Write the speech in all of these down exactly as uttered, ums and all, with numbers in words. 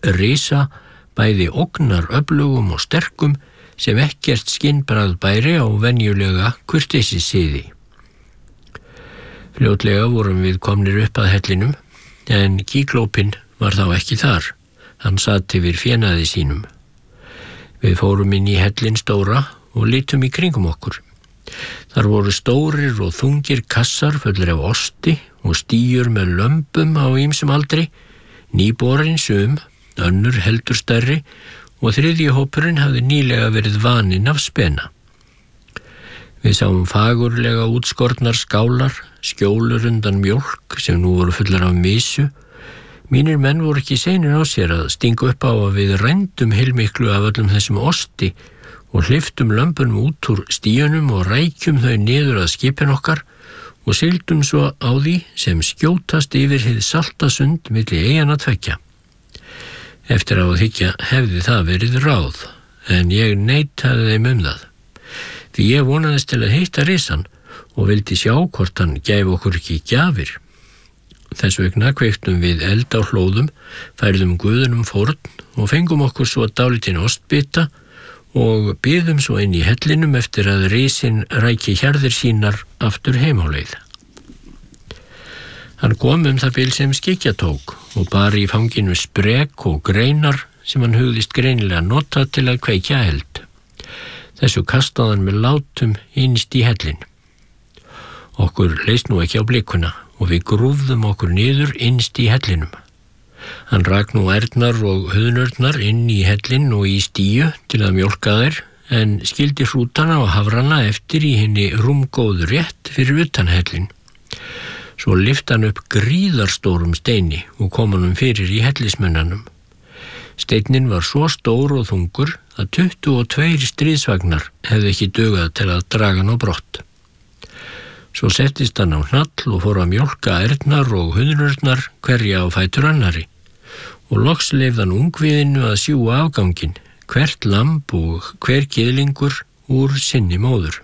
risa, bæði ógnar öflugum og sterkum, sem ekkert skinnbragð bæri á venjulega kurteisisiði. Fljótlega vorum við komnir upp að hellinum, en Kíklópinn var þá ekki þar. Hann satt yfir fénaði sínum. Við fórum inn í hellinn stóra og litum í kringum okkur. Þar voru stórir og þungir kassar fullir af osti og stíur með lömbum á ýmsum aldri, nýborin sum, önnur heldur stærri og þriðji hópurinn hafði nýlega verið vaninn af spena. Við sáum fagurlega útskornar skálar, skjólur undan mjólk sem nú voru fullar af mysu. Mínir menn voru ekki seinir á sér að stinga upp á að við rændum heilmiklu af öllum þessum osti og hleyptum lömbunum út úr stíunum og rækjum þau niður að skipin okkar og sigldum svo á því sem skjótast yfir hið salta sund milli eyjanna tveggja. Eftir á að hyggja hefði það verið ráð, en ég neitaði þeim um það, því ég vonaðist til að hitta risann og vildi sjá hvort hann gæfi okkur ekki gjafir. Þess vegna kveiktum við eld á hlóðum, færðum guðunum fórn og fengum okkur svo dálítinn ostbita og biðum svo inn í hellinum eftir að risinn ræki hjarðir sínar aftur heim á leið. Hann kom um það bil sem skyggja tók og bar í fanginu sprek og greinar sem hann hugðist greinilega nota til að kveikja eld. Þessu kastaði hann með látum innst í hellin. Okkur leist nú ekki á blikuna og við grúfðum okkur niður innst í hellinum. Hann rak nú ærnar og huðnurnar inn í hellin og í stíu til að mjólka þær, en skildi hrútana og hafrana eftir í henni rúmgóðu rétt fyrir utan hellin. Svo lyfti hann upp gríðarstórum steini og kom honum fyrir í hellismunnanum. Steinninn var svo stór og þungur að tuttugu og tveir stríðsvagnar hefði ekki dugað til að draga hann á brott. Svo settist hann á hnall og fór að mjólka ærnar og huðnurnar hverja á fætur annari og loks leyfði hann ungviðinu að sjúga afganginn, hvert lamb og hver gyðlingur úr sinni móður.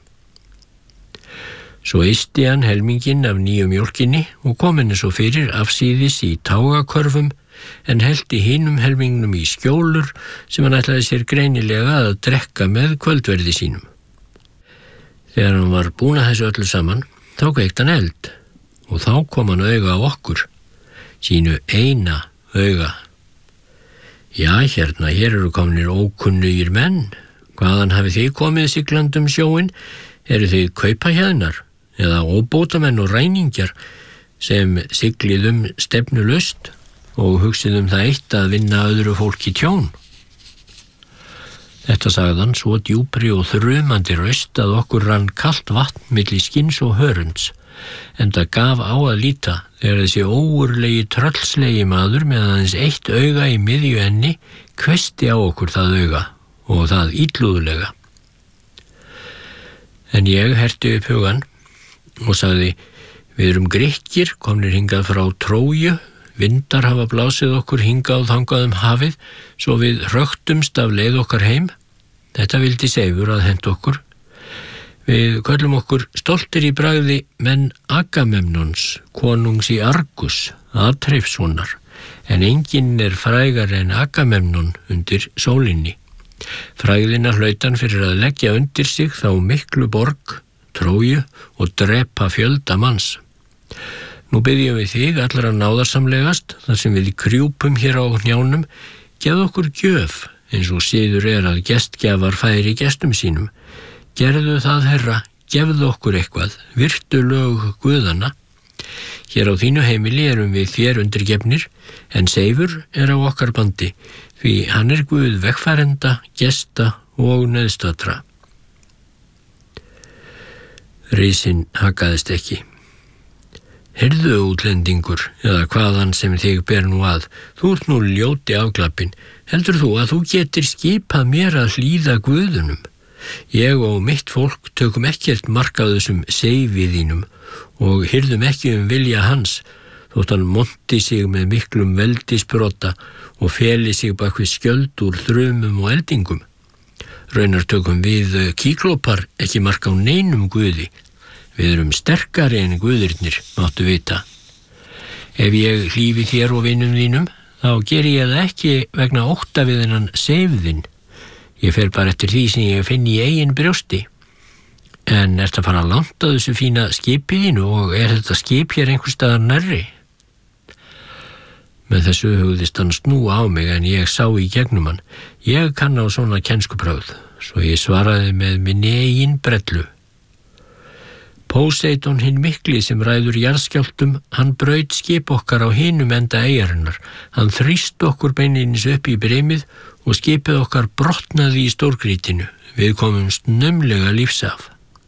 Svo ysti hann helminginn af nýju mjólkinni og kom henni svo fyrir afsíðis í tágakörfum en hellti hinum helmingnum í skjólur sem hann ætlaði sér greinilega að drekka með kvöldverði sínum. Þegar hann var búinn að þessu öllu saman, þá kveikti hann eld og þá kom hann auga á okkur, sínu eina auga. Já, hérna, hér eru komnir ókunnugir menn. Hvaðan hafið þið komið siglandum sjóin? Eru þið kaupahjæðnar eða óbótamenn og ræningjar sem sigliðum stefnulaust og hugsiðum það eitt að vinna öðru fólki tjón? Þetta sagði hann svo djúpri og þrumandi raust að okkur rann kalt vatn milli skins og hörunds, en það gaf á að líta þegar þessi óurlegi tröllslegi maður með aðeins eitt auga í miðju enni hvessti á okkur það auga og það illúðlega. En ég herti upp hugann og sagði: við erum Grikkir, komnir hingað frá Tróju, vindar hafa blásið okkur hingað og þangað um hafið, svo við hröktumst af leið okkar heim. Þetta vildi Seifur að henda okkur. Við köllum okkur stoltir í bragði menn Agamemnons, konungs í Argus, Atreifssonar, en enginn er frægar en Agamemnon undir sólinni. Frægðina hlaut hann fyrir að leggja undir sig þá miklu borg, Tróju, og drepa fjölda manns. Nú byggjum við þig allar að náðarsamlegast, þar sem við krjúpum hér á hnjánum, gefðu okkur gjöf, eins og siður er að gestgjafar færi gestum sínum. Gerðu það, herra, gefðu okkur eitthvað, virtu lög guðanna. Hér á þínu heimili erum við þér undirgefnir, en Seifur er á okkar bandi, því hann er guð vegfarenda, gesta og nauðstatra. Risinn hakaðist ekki. Heyrðu, útlendingur, eða hvaðan sem þig ber nú að, þú ert nú ljóti afglappin, heldur þú að þú getur skipað mér að hlýða guðunum? Ég og mitt fólk tökum ekkert mark á þessum Seifi þínum og hirðum ekki um vilja hans, þótt hann monti sig með miklum veldisbrota og feli sig bak við skjöld úr þrumum og eldingum. Raunar tökum við Kíklópar ekki mark á neinum guði. Við erum sterkari en guðirnir, máttu vita. Ef ég hlífi þér og vinum þínum, þá geri ég það ekki vegna ótta við hennan seifðinn. Ég fer bara eftir því sem ég finn í eigin brjósti. En ertu að fara langt á þessu fína skipi þínu og er þetta skip hér einhvers staðar nærri? Með þessu hugðist hann snúa á mig en ég sá í gegnum hann. Ég kann á svona kennskubrögð, svo ég svaraði með minni eigin brellu. Póseidon hinn mikli sem ræður jarðskjálftum, hann braut skip okkar á hinum enda eyjarinnar. Hann þrýst okkur beinlínis upp í brimið og skipið okkar brotnaði í stórgrýtinu. Við komumst naumlega lífs af.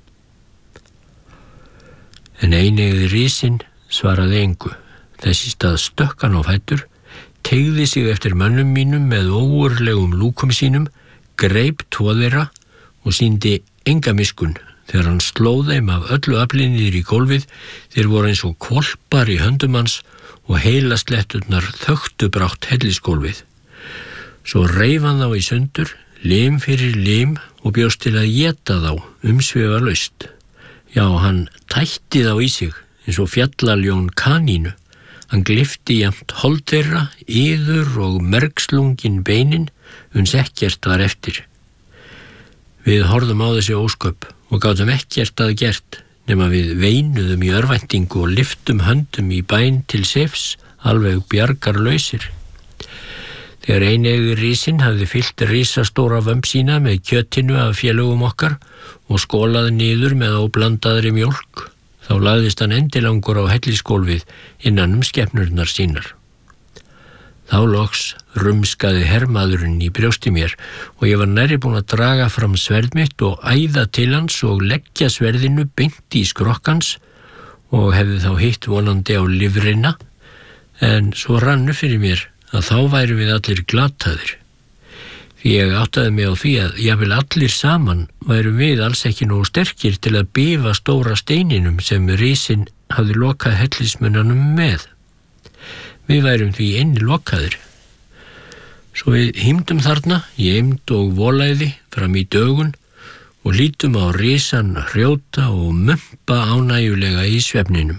En einegði risinn svaraði engu. Þess í stað stökk hann á fætur, teygði sig eftir mönnum mínum með ógurlegum lúkum sínum, greip tvo þeirra og sýndi enga miskun þegar hann slóð þeim af öllu afli niður í gólfið. Þeir voru eins og hvolpar í höndum hans og heilasletturnar þöktu brátt hellisgólfið. Svo reif hann þá í sundur, lim fyrir lim og bjóst til að éta þá umsvifalaust. Já, hann tætti þá í sig eins og fjallaljón kanínu. Hann glyfti jafnt hold þeirra, yður og mergslungin beinin, uns ekkert var eftir. Við horfðum á þessi ósköp og gátum ekkert að gert nema við veinuðum í örvæntingu og lyftum höndum í bæn til Seifs, alveg bjargarlausir. Þegar einegði risinn hafði fyllt risastóra vömb sína með kjötinu af félögum okkar og skolaði niður með óblandaðri mjólk, þá lagðist hann endilangur á hellisgólfið innan um skepnurnar sínar. Þá loks rumskaði hermaðurinn í brjósti mér og ég var nærri búin að draga fram sverð mitt og æða til hans og leggja sverðinu beint í skrokkans og hefði þá hitt vonandi á lifrina, en svo rannu fyrir mér að þá væru við allir glataðir. Því ég áttaði mig á því að jafnvel allir saman væru við alls ekki nógu sterkir til að bifa stóra steininum sem risinn hafði lokað hellismönnunum með. Við værum því inni lokaðir. Svo við hímdum þarna í eymd og volæði fram í dögun og lítum á risann hrjóta og mumpa ánægjulega í svefninum.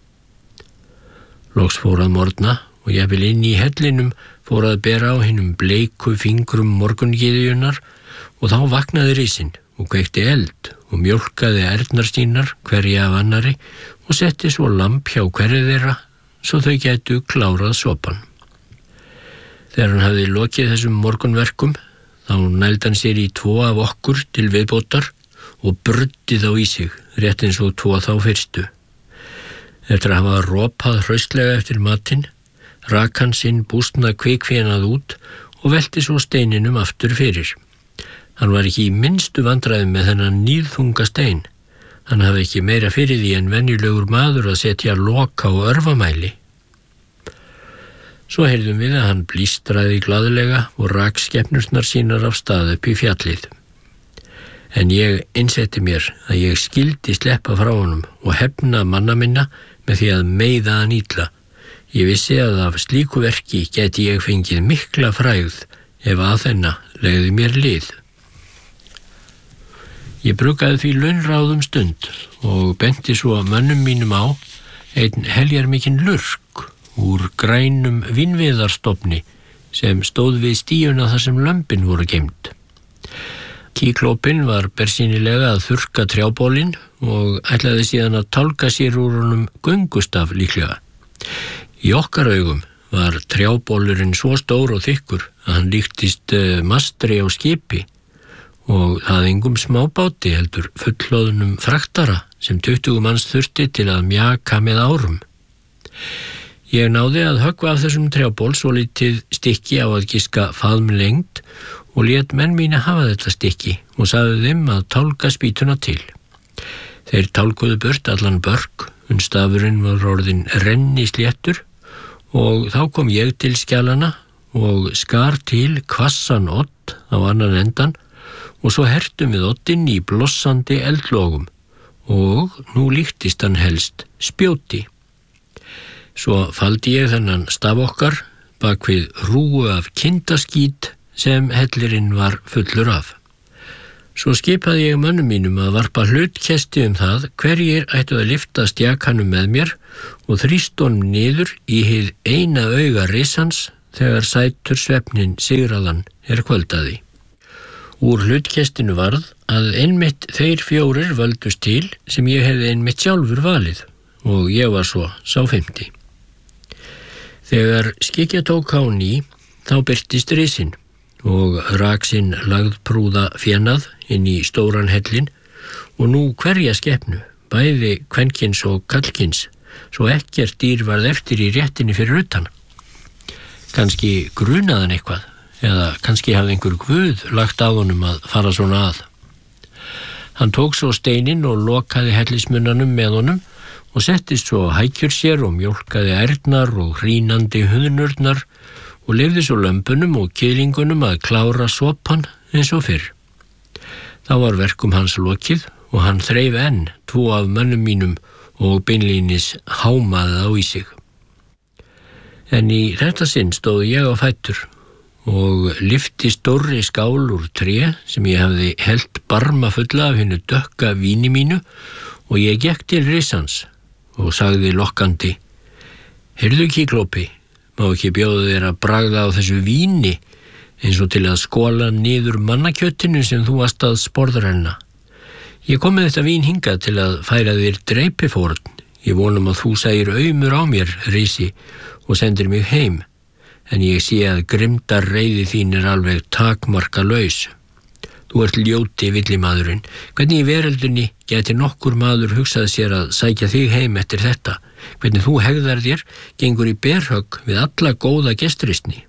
Loks fór að morgna og jafnvel inn í hellinum fór að bera á hinum bleiku fingrum morgungyðjunnar og þá vaknaði risinn og kveikti eld og mjólkaði ærnar sínar hverja af annari og setti svo lamp hjá hverju þeirra svo þau gætu klárað sopan. Þegar hann hafði lokið þessum morgunverkum þá nældi hann sér í tvo af okkur til viðbótar og bruddi þá í sig rétt eins og tvo þá fyrstu. Eftir að hafa ropað hraustlega eftir matinn rak hann sinn bústna kvikfénað út og velti svo steininum aftur fyrir. Hann var ekki í minnstu vandræðum með þennan níðþunga stein. Hann hafði ekki meira fyrir því en venjulegur maður að setja loka og örvamæli. Svo heyrðum við að hann blístraði glaðlega og rak skepnurnar sínar af stað upp í fjallið. En ég innsetti mér að ég skildi sleppa frá honum og hefna manna minna með því að meiða hann illa. Ég vissi að af slíku verki gæti ég fengið mikla frægð ef Aþena legði mér lið. Ég bruggaði því launráðum stund og benti svo mönnum mínum á einn heljarmikinn lurk úr grænum vínviðarstofni sem stóð við stíuna þar sem lömbin voru geymd. Kíklópinn var bersýnilega að þurrka trjábólinn og ætlaði síðan að tálka sér úr honum göngustaf líklega. Í okkar augum var trjábólurinn svo stór og þykkur að hann líktist mastri á skipi og það engum smábáti heldur fullhlóðnum fraktara sem tuttugu manns þurfti til að mjaka með árum. Ég náði að höggva af þessum trjából svolítið stykki á að giska faðmlengd og lét menn mína hafa þetta stykki og sagði þeim að tálka spýtuna til. Þeir tálkuðu burt allan börk, en stafurinn var orðinn renni sléttur og þá kom ég til skjalana og skar til hvassan odd á annan endan og svo hertum við oddinn í blossandi eldlogum og nú líktist hann helst spjóti. Svo faldi ég þennan staf okkar bak við hrúgu af kindaskít sem hellirinn var fullur af. Svo skipaði ég mönnum mínum að varpa hlutkesti um það hverjir ættu að lyfta stjakanum með mér og þrýst honum niður í hið eina auga risans þegar sætur svefnin sigraðan er kvöldaði. Úr hlutkestinu varð að einmitt þeir fjórir völdust til sem ég hefði einmitt sjálfur valið og ég var svo sá fimmti. Þegar skikja tók á ný, þá birtist risinn og rak sinn lagðprúða fjenað inn í stóran hellin og nú hverja skepnu, bæði kvenkins og kallkins, svo ekkert dýr varð eftir í réttinni fyrir utan. Kannski grunaðan eitthvað, eða kannski hafði einhver guð lagt á honum að fara svona að. Hann tók svo steininn og lokaði hellismunnanum með honum og settist svo hækjur sér og mjólkaði ærnar og hrínandi hunurnurnar og lifði svo lömbunum og kýlingunum að klára sopan eins og fyrr. Þá var verkum hans lokið og hann þreif enn tvo af mönnum mínum og beinlínis hámaði þá í sig. En í þetta sinn stóð ég á fætur og lyfti stórri skál úr tré sem ég hafði hellt barma fulla af hinnu dökka víni mínu og ég gekk til risans og sagði lokkandi: Heyrðu Kíklópi, má ekki bjóða þér að bragða á þessu víni eins og til að skóla niður mannakjötinu sem þú varst að sporðrenna. Ég kom með þetta vín hingað til að færa þér dreipifórn. Ég vonum að þú segir aumur á mér, risi, og sendir mig heim, en ég sé að grimmdar reiði þín er alveg takmarkalaus. Þú ert ljóti villimaðurinn. Hvernig í veröldinni gæti nokkur maður hugsað sér að sækja þig heim eftir þetta? Hvernig þú hegðar þér gengur í berhögg við alla góða gestristni.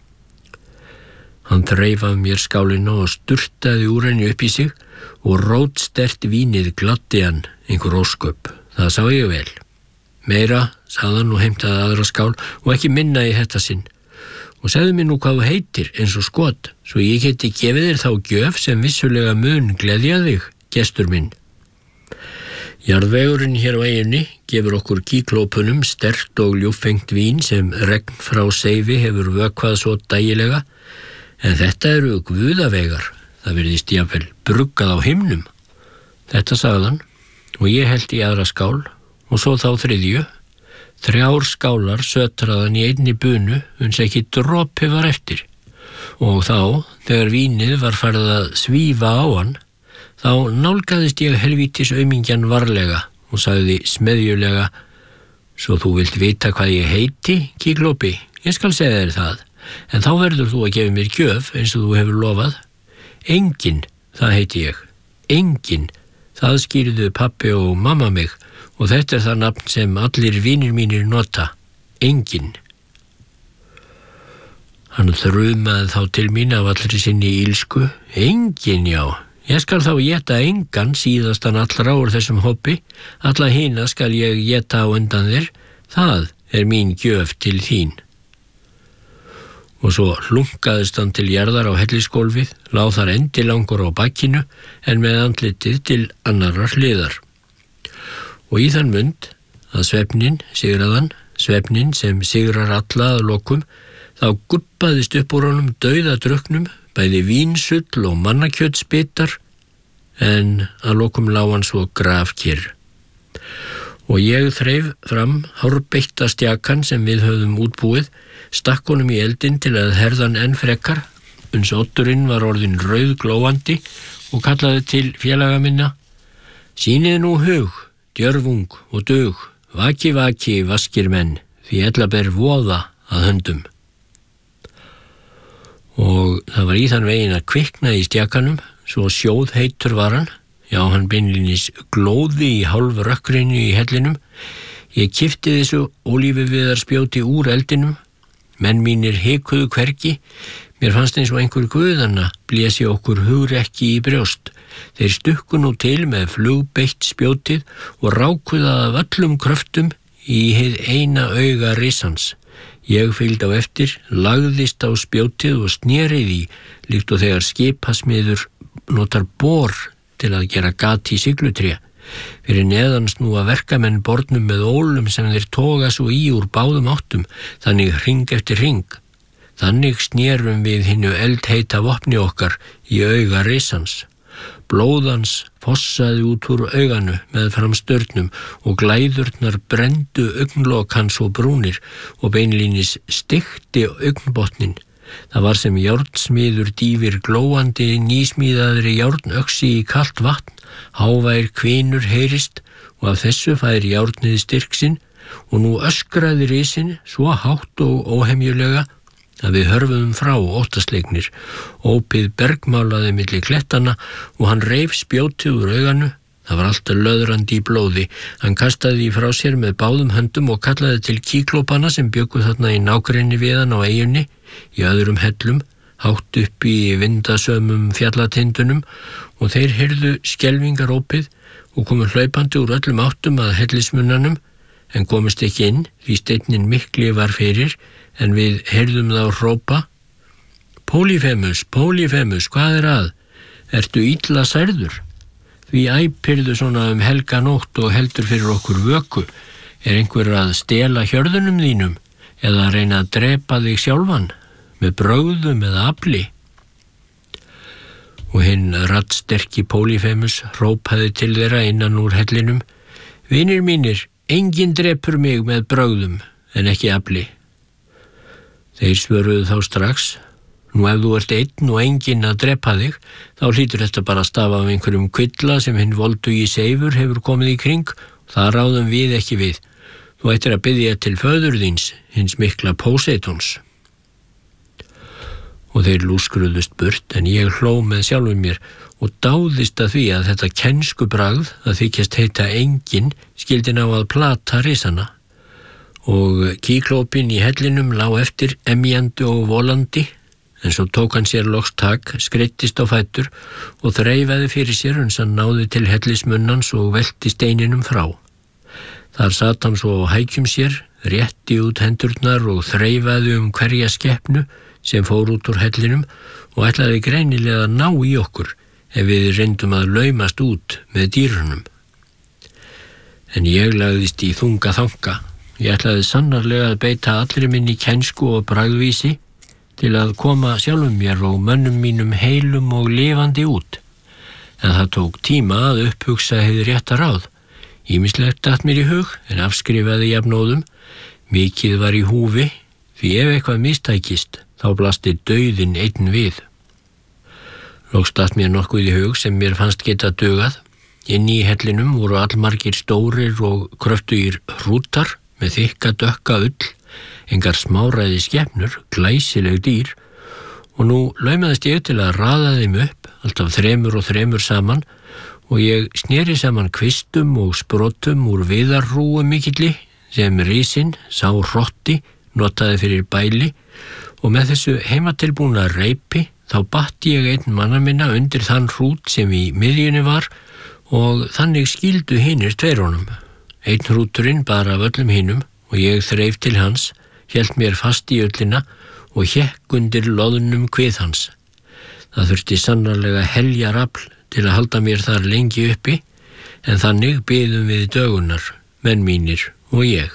Hann þreif af mér skálina og sturtaði úr henni upp í sig og rótstert vínið gladdi hann einhver ósköp. Það sá ég vel. Meira, sagði hann og heimtaði aðra skál og ekki minna í þetta sinn. Og segðu mér nú hvað þú heitir eins og skot, svo ég geti gefið þér þá gjöf sem vissulega mun gleðja þig, gestur minn. Jarðvegurinn hér á eyjunni gefur okkur Kíklópunum sterkt og ljúffengt vín sem regn frá seifi hefur vökvað svo dægilega, en þetta eru guðavegar, það virðist jafnvel bruggað á himnum. Þetta sagði hann og ég hellti í aðra skál og svo þá þriðju. Þrjár skálar sötraðan í einni bunu uns ekki dropi var eftir og þá, þegar vínið var farið að svífa á hann, þá nálgaðist ég helvítis aumingjan varlega og sagði smeðjulega: Svo þú vilt vita hvað ég heiti, Kíklópi? Ég skal segja þér það, en þá verður þú að gefa mér gjöf eins og þú hefur lofað. Enginn, það heiti ég. Enginn, það skýrðu pabbi og mamma mig og þetta er það nafn sem allir vinir mínir nota. Enginn. Hann þrumaði þá til mín af allri sinni ílsku. Enginn, já. Ég skal þá éta engan síðastan allra úr þessum hoppi. Alla hina skal ég éta á undan þér. Það er mín gjöf til þín. Og svo hlunkaðist hann til jarðar á hellisgólfið, lá þar endilangur á bakkinu en með andlitið til annarrar hliðar. Og í þann mund að svefnin sigraðan, svefnin sem sigrar alla að lokum, þá guppaðist upp úr honum dauða drukknum, bæði vínsull og mannakjötsbitar, en að lokum lá hann svo grafkyrr. Og ég þreif fram hárbeitta stjakan sem við höfðum útbúið, stakk honum í eldin til að herðan enn frekar, uns oddurinn var orðin rauðglóandi og kallaði til félaga minna: Sýnið nú hug, djörfung og dug, vaki vaki vaskir menn, því ella ber voða að höndum. Og það var í þann veginn að kvikna í stjakanum, svo sjóðheitur var hann, já hann beinlínis glóði í hálf rökkrinu í hellinum. Ég kippti þessu ólífuviðarspjóti úr eldinum, menn mínir hikuðu hvergi, mér fannst eins og einhver guðanna blési okkur hugrekki í brjóst. Þeir stukku nú til með flugbeitt spjótið og rákuðu af öllum kröftum í hið eina auga risans. Ég fylgdi á eftir, lagðist á spjótið og snerið í, líkt og þegar skipasmiður notar bor til að gera gat í siglutré. Fyrir neðan snúa verkamenn bornum með ólum sem þeir toga svo í úr báðum áttum, þannig hring eftir hring. Þannig snerum við hinnu eldheita vopni okkar í auga risans. Blóðans fossaði út úr auganu með fram störnum og glæðurnar brenndu augnlok hans og brúnir og beinlínis stikti augnbotnin. Það var sem járnsmiður dýfir glóandi nýsmíðaðri járnöxi í kalt vatn, hávær hvinur heyrist og af þessu fær járnið styrk sinn og nú öskraði risinn svo hátt og óhemjulega að við hörfuðum frá óttasleiknir. Ópið bergmálaði milli klettana og hann reif spjótið úr auganu. Það var alltaf löðrandi í blóði. Hann kastaði því frá sér með báðum höndum og kallaði til kíklópana sem bjuggu þarna í nágrenni við hann á eyjunni, í öðrum hellum, hátt upp í vindasömum fjallatindunum, og þeir heyrðu skelfingarópið og komu hlaupandi úr öllum áttum að hellismunnanum, en komist ekki inn því steinninn mikli var fyrir, en við heyrðum þá hrópa: Polyphemus, Polyphemus, hvað er að? Ertu illa særður? Því æpirðu svona um helga nótt og heldur fyrir okkur vöku. Er einhver að stela hjörðunum þínum eða að reyna að drepa þig sjálfan með brögðum eða afli? Og hinn raddsterki Polyphemus hrópaði til þeirra innan úr hellinum: Vinir mínir, enginn drepur mig með brögðum en ekki afli. Þeir svöruðu þá strax: Nú ef þú ert einn og enginn að drepa þig, þá hlýtur þetta bara að stafa af einhverjum kvilla sem hinn voldugi Seifur hefur komið í kring. Það ráðum við ekki við. Þú ættir að biðja til föður þíns, hins mikla Póseitons. Og þeir lúskruðust burt, en ég hló með sjálfum mér og dáðist að því að þetta kenskubragð að þykjast heita enginn skildi ná að plata risana. Og kíklópin í hellinum lá eftir emjandi og volandi, en svo tók hann sér loks tak, skreittist á fætur og þreifaði fyrir sér uns hann náði til hellismunnans og velti steininum frá. Þar sat hann svo á hækjum sér, rétti út hendurnar og þreifaði um hverja skepnu sem fór út úr hellinum og ætlaði greinilega að ná í okkur ef við reyndum að laumast út með dýrunum. En ég lagðist í þunga þanga. Ég ætlaði sannarlega að beita allri minni kænsku og bragðvísi til að koma sjálfum mér og mönnum mínum heilum og lifandi út. En það tók tíma að upphugsa hið rétta ráð. Ýmislegt datt mér í hug, en afskrifaði jafnóðum. Mikið var í húfi, því ef eitthvað mistækist, þá blasti dauðinn einn við. Loks datt mér nokkuð í hug sem mér fannst geta dugað. Inni í hellinum voru allmargir stórir og kröftugir hrútar með þykka dökka ull, engar smáræði skepnur, glæsileg dýr, og nú laumaðist ég til að raða þeim upp, alltaf þremur og þremur saman, og ég sneri saman kvistum og sprotum úr viðarrúu mikilli sem risinn, sá hrotti, notaði fyrir bæli, og með þessu heimatilbúna reipi þá batti ég einn manna minna undir þann hrút sem í miðjunni var og þannig skildu hinir tveirunum. Einn hrúturinn bara af öllum hinum og ég þreif til hans, hélt mér fast í ullina og hékk undir loðnum kvið hans. Það þurfti sannarlega heljarafl til að halda mér þar lengi uppi, en þannig biðum við dögunar, menn mínir og ég.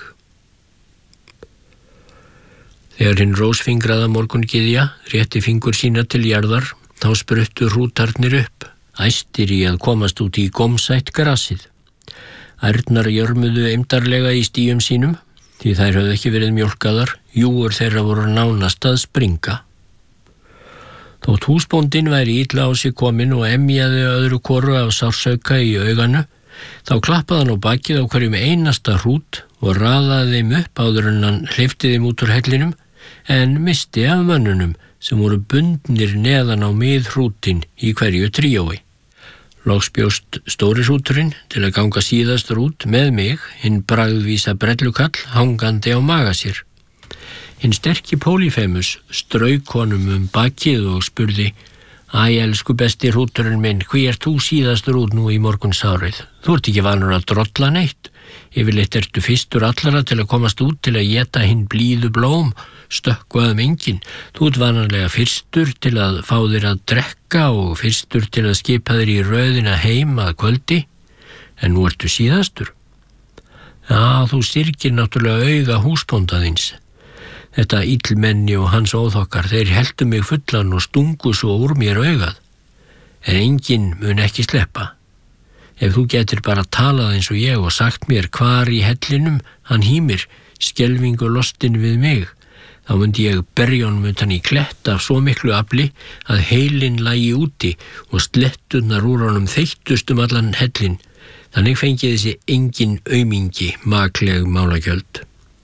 Þegar hinn rósfingraða morgungyðja rétti fingur sína til jarðar, þá spruttu hrútarnir upp, æstir í að komast út í gómsætt grasið. Ærnar jörmuðu eymdarlega í stíum sínum, því þær höfðu ekki verið mjólkaðar, júur þeirra voru nánast að springa. Þótt húsbóndinn væri illa á sig kominn og emjaði öðru hvoru af sársauka í auganu, þá klappaði hann á bakið á hverjum einasta hrút og raðaði þeim upp áður en hann hleypti þeim út úr hellinum, en misti af mönnunum sem voru bundnir neðan á miðhrútin í hverju tríói. Loks bjóst stóri hrúturinn til að ganga síðastur út með mig, hinn bragðvísa brellukall hangandi á maga sér. Hinn sterki Polyphemus strauk honum um bakið og spurði: Æ, elsku besti hrúturinn minn, hví ert þú síðastur út nú í morgunsárið? Þú ert ekki vanur að drolla neitt. Yfirleitt ertu fyrstur allara til að komast út til að éta hinn blíðu blóm, stökkvað um enginn. Þú ert vanalega fyrstur til að fá þér að drekka og fyrstur til að skipa þér í röðina heim að kvöldi, en nú ertu síðastur. Já, þú styrkir náttúrulega auga húsbóndaðins. Þetta illmenni og hans óþokkar, þeir heldu mig fullan og stungu svo úr mér augað. en enginn mun ekki sleppa. Ef þú getur bara talað eins og ég og sagt mér hvar í hellinum hann hímir, skelfingu lostin við mig, þá myndi ég berja honum utan í klett af svo miklu afli að heilinn lægi úti og sletturnar úr honum þeyttust um allan hellinn. Þannig fengi þessi engin aumingi makleg málagjöld.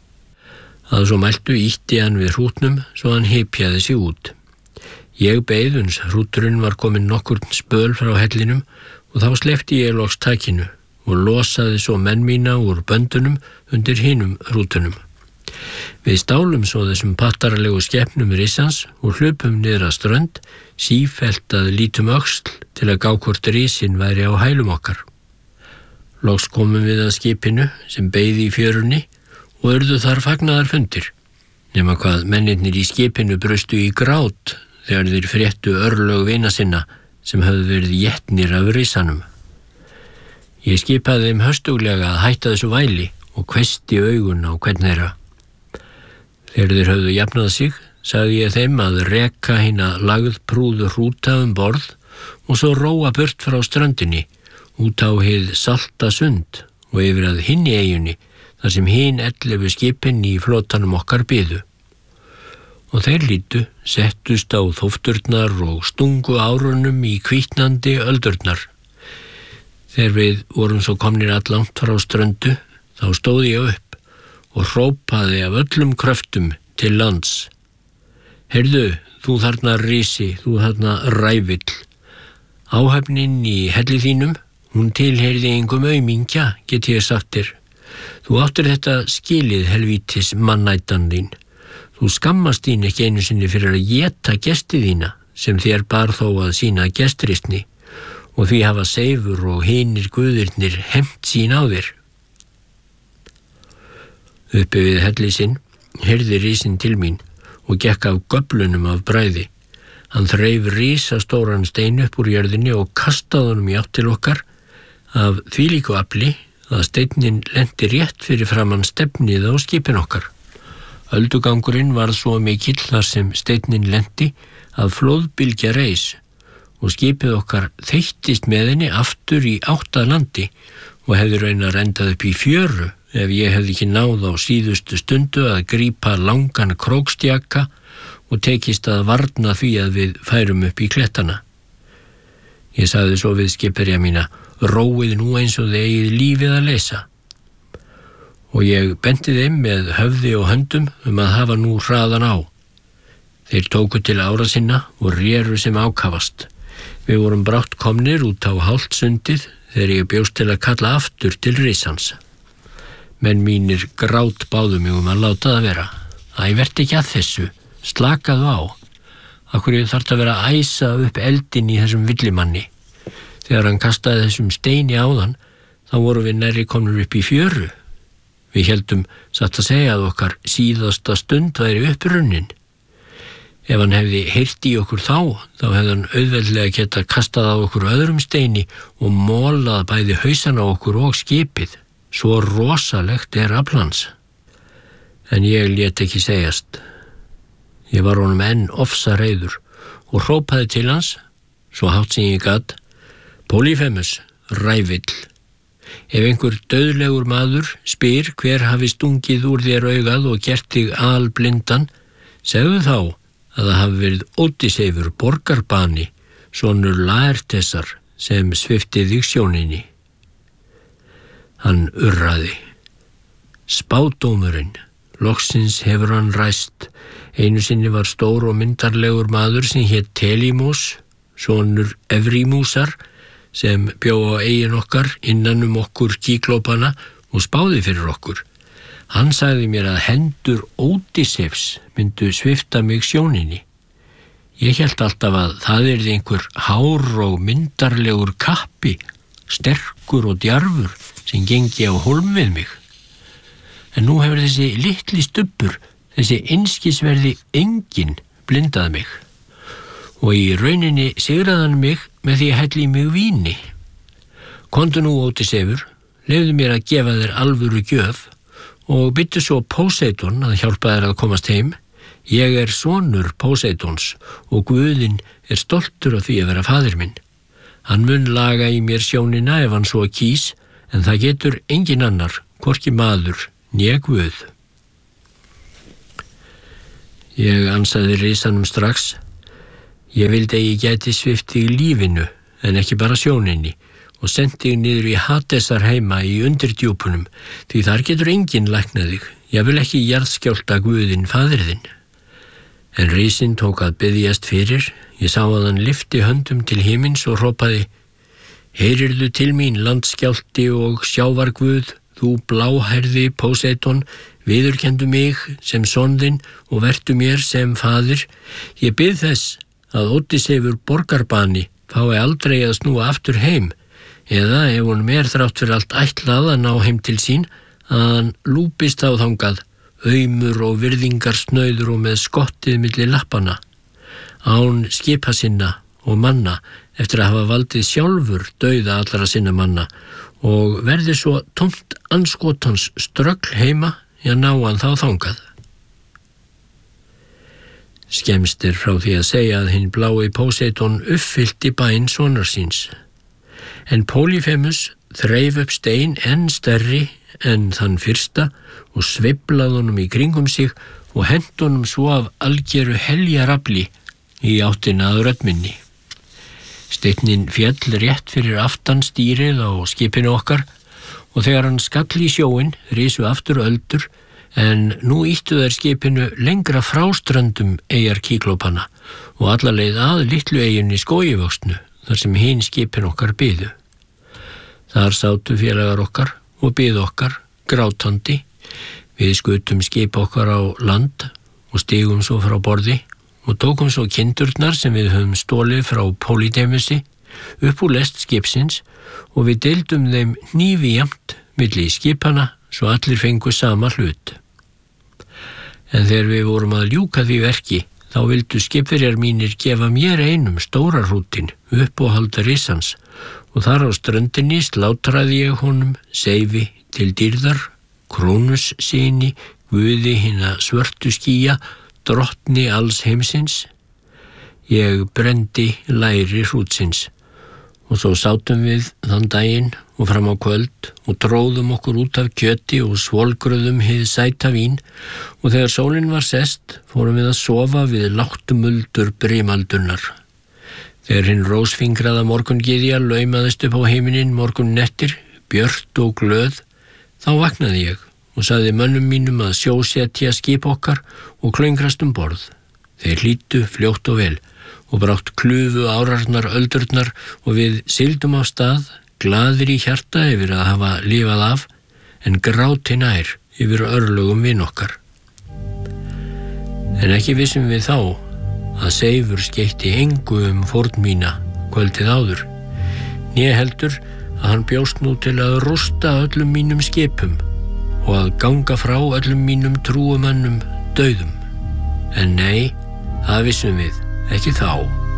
Að svo mæltu ýtti hann við hrútnum svo hann hypjaði sig út. Ég beið uns hrúturinn var komin nokkurn spöl frá hellinum og þá sleppti ég loks takinu og losaði svo menn mína úr böndunum undir hinum hrútunum. Við stálum svo þessum pattaralegu skepnum risans og hlupum niður að strönd, sífellt að lítum öxl til að gá hvort risin væri á hælum okkar. Loks komum við að skipinu sem beið í fjörunni og urðu þar fagnaðarfundir, nema hvað mennirnir í skipinu brustu í grát þegar þeir fréttu örlög vina sinna sem höfðu verið étnir af risanum. Ég skipaði þeim höstuglega að hætta þessu væli og hvessti augun á hvern þeirra. Þegar þeir höfðu jafnað sig, sagði ég þeim að reka hina lagðprúðu hrúta um borð og svo róa burt frá ströndinni, út á hið salta sund og yfir að hinni eyjunni, þar sem hin ellefu skipin í flotanum okkar biðu. Og þeir lítu, settust á þófturnar og stungu árunum í hvítnandi öldurnar. Þegar við vorum svo komnir allangt frá ströndu, þá stóð ég upp og hrópaði af öllum kröftum til lands. Heyrðu, þú þarna risi, þú þarna rævill. Áhöfnin í helli þínum, hún tilheyrði engum aumingja, get ég sagt þér. Þú áttir þetta skilið helvítis mannætan þín. Þú skammast þín ekki einu sinni fyrir að éta gesti þína, sem þér bar þó að sína gestristni, og því hafa Seifur og hinir guðirnir hefnt sín á þér. Uppi við helli sinn heyrði risinn til mín og gekk af göflunum af bræði. Hann þreif risastóran stein upp úr jörðinni og kastaði honum í átt til okkar af þvílíku afli að steinninn lenti rétt fyrir framan stefnið á skipin okkar. Öldugangurinn var svo mikill þar sem steinninn lenti að flóðbylgja reis og skipið okkar þeyttist með henni aftur í átt að landi og hefði raunar endað upp í fjöru ef ég hefði ekki náð á síðustu stundu að grípa langan krókstjaka og tekist að varna því að við færum upp í klettana. Ég sagði svo við skipverja mína, róið nú eins og þið eigið lífið að leysa. Og ég benti þeim með höfði og höndum um að hafa nú hraðan á. Þeir tóku til ára sinna og réru sem ákafast. Við vorum brátt komnir út á hálft sundið þegar ég bjóst til að kalla aftur til risans. Menn mínir grát báðu mig um að láta það vera. Æ, vertu ekki að þessu, slakaðu á. Af hverju þarf að vera að æsa upp eldinn í þessum villimanni. Þegar hann kastaði þessum steini á þann, þá voru við nærri komnir upp í fjöru. Við héldum satt að segja að okkar síðasta stund væri upprunnin. Ef hann hefði heyrt í okkur þá, þá hefði hann auðveldlega getað kastað á okkur öðrum steini og mólað bæði hausana á okkur og skipið. Svo rosalegt er aflans. En ég lét ekki segjast. Ég var honum enn ofsa reiður og hrópaði til hans, svo hátt sem ég gat, Polyphemus, rævill. Ef einhver dauðlegur maður spyr hver hafi stungið úr þér augað og gert þig alblindan, segðu þá að það hafi verið Ódysseifur borgarbani, sonur Laertesar, sem svipti þig sjóninni. Hann urraði. Spádómurinn, loksins hefur hann ræst. Einu sinni var stór og myndarlegur maður sem hét Telímos, sonur Evrímúsar, sem bjó á eigin okkar innan um okkur kíklópana og spáði fyrir okkur. Hann sagði mér að hendur Ódysseifs myndu svipta mig sjóninni. Ég hélt alltaf að það yrði einhver hár og myndarlegur kappi, sterkur og djarfur, sem gengi á hólm við mig. En nú hefur þessi litli stubbur, þessi einskisverði enginn blindað mig. Og í rauninni sigraði hann mig með því að hella í mig víni. Komdu nú, Ódysseifur, leyfðu mér að gefa þér alvöru gjöf og byttu svo Póseidon að hjálpa þér að komast heim. Ég er sonur Póseidons og Guðinn er stoltur af því að vera faðir minn. Hann mun laga í mér sjónina ef hann svo kýs, en það getur engin annar, hvorki maður, né Guð. Ég ansaði risanum strax. Ég vildi að ég gæti svipt þig lífinu, en ekki bara sjóninni, og sendi þig niður í Hadesar heima í undirdjúpunum, því þar getur enginn læknað þig, ég vil ekki jarðskjálfta Guðinn faðir þinn. En risinn tók að biðjast fyrir, ég sá að hann lyfti höndum til himins og hrópaði: Heyrirðu til mín, landskjálfti og sjávarguð, þú bláhærði Póseidon, viðurkendu mig sem son þinn og vertu mér sem faðir. Ég bið þess að Ódysseifur borgarbani fái aldrei að snúa aftur heim, eða ef hún er þrátt fyrir allt ætlað að ná heim til sín, að hann lúpist á þangað, aumur og virðingar snauður og með skottið milli lappana, án skipa sinna og manna eftir að hafa valdið sjálfur dauða allra sinna manna og verði svo tómt andskotans ströggl heima í að ná hann þá þangað. Skemmst er frá því að segja að hinn blái Póseidon uppfyllti bæn sonar síns. En Pólýfemus þreif upp stein enn stærri en þann fyrsta og sveiflaði honum í kringum sig og henti honum svo af algeru heljarafli í áttina að röddminni. Steinninn féll rétt fyrir aftan stýrið á skipinu okkar og þegar hann skall í sjóinn risu aftur öldur, en nú ýttu þær skipinu lengra frá ströndum eyjar Kíklópanna og alla leið að litlu eyjunni Skógivöxnu, þar sem hin skipin okkar biðu. Þar sátu félagar okkar og biðu okkar grátandi. Við skutum skip okkar á land og stigum svo frá borði og tókum svo kindurnar sem við höfum stólið frá Polýdemusi upp úr lest skipsins og við deildum þeim hnífi jafnt milli skipana svo allir fengu sama hlut. En þegar við vorum að ljúka því verki, þá vildu skipverjar mínir gefa mér einum stóra hrútin upp og halda risans og þar á ströndinni slátraði ég honum Seifi til dýrðar, Krónus syni, Guði hinna svörtu skýja, drottni alls heimsins. Ég brendi læri hrútsins og svo sátum við þann daginn og fram á kvöld og tróðum okkur út af kjöti og svolgröðum hið sæta vín og þegar sólin var sest fórum við að sofa við láttumuldur brimaldunnar. Þegar hinn rósfingraða morgungyðja laumaðist upp á heiminin morgun nettir, björt og glöð, þá vaknaði ég og sagði mönnum mínum að sjósetja skip okkar og klöngrast um borð. Þeir hlýddu fljótt og vel og brátt klufu árarnar öldurnar og við sigldum á stað, glaðir í hjarta yfir að hafa lifað af, en gráti nær yfir örlögum vin okkar. En ekki vissum við þá að Seifur skeytti engu um fórn mína kvöldið áður, né heldur að hann bjóst nú til að rústa öllum mínum skipum og að ganga frá öllum mínum trúumönnum dauðum. En nei, það vissum við ekki þá.